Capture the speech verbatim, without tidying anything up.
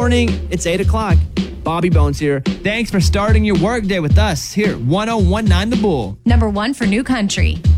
morning. It's eight o'clock. Bobby Bones here. Thanks for starting your workday with us here, one oh one point nine The Bull. Number one for New Country.